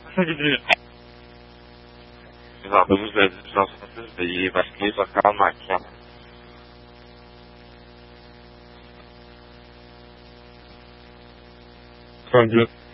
Vamos ver os nossos aí, vai que acalmar aqui, ó. Câmbio.